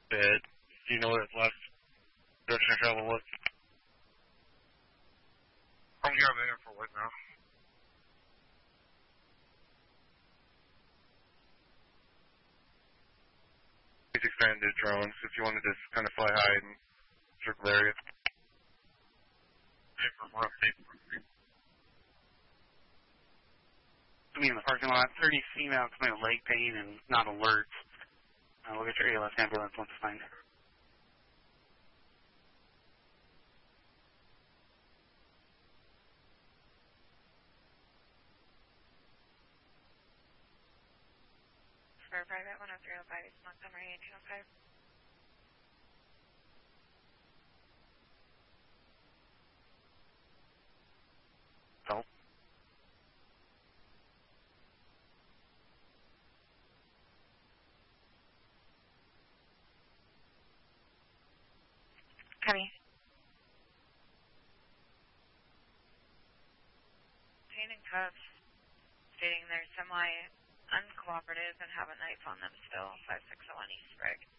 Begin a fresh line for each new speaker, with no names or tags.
bit. Do you know what its last direction of travel was?
I'm here on the airport right now.
He's expanded drones if you wanted to kind of fly high and circle the area.
I mean, in the parking lot, 30 female coming with leg pain and not alert. We'll get your ALS ambulance once it's fine.
For private 10305 East Montgomery 1805.
So?
Copy. Pain and cuffs, stating they're semi-uncooperative and have a knife on them still, 560 East Reg.